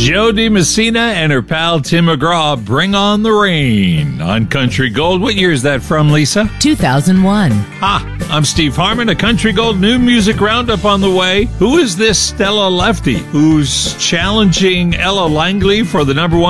Joe DiMessina and her pal Tim McGraw, Bring on the Rain on Country Gold. What year is that from, Lisa? 2001. I'm Steve Harmon, a Country Gold new music roundup on the way. Who is this Stella Lefty who's challenging Ella Langley for the #1